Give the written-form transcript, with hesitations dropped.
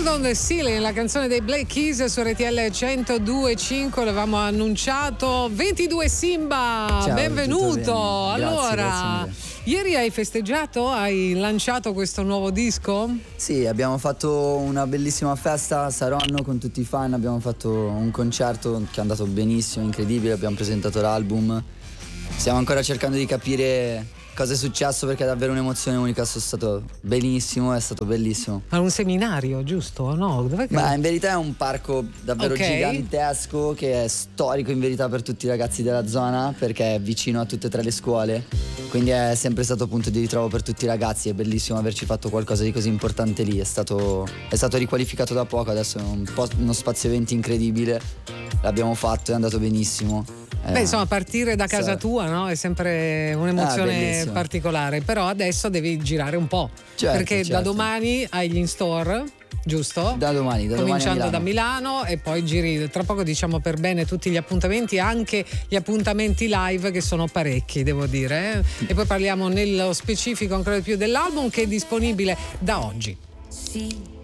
World on the Ceiling, la canzone dei Black Keys su RTL 102.5, l'avevamo annunciato. 22 Simba, ciao, benvenuto. Allora, grazie. Ieri hai festeggiato, hai lanciato questo nuovo disco? Sì, abbiamo fatto una bellissima festa a Saronno con tutti i fan, abbiamo fatto un concerto che è andato benissimo, incredibile, abbiamo presentato l'album. Stiamo ancora cercando di capire cosa è successo perché è davvero un'emozione unica, sono stato benissimo, è stato bellissimo. È un seminario, giusto? No? Dov'è che... Ma in verità è un parco davvero Ok. gigantesco che è storico in verità per tutti i ragazzi della zona perché è vicino a tutte e tre le scuole, quindi è sempre stato punto di ritrovo per tutti i ragazzi, è bellissimo averci fatto qualcosa di così importante lì, è stato riqualificato da poco, adesso è uno spazio eventi incredibile, l'abbiamo fatto, è andato benissimo. Beh, insomma, partire da casa tua, no? È sempre un'emozione bellissimo. particolare, però adesso devi girare un po', Certo, perché da certo. domani hai gli in-store, giusto? Da domani cominciando a da Milano. Milano e poi giri tra poco, diciamo per bene tutti gli appuntamenti, anche gli appuntamenti live che sono parecchi, devo dire, e poi parliamo nello specifico ancora di più dell'album che è disponibile da oggi. Sì,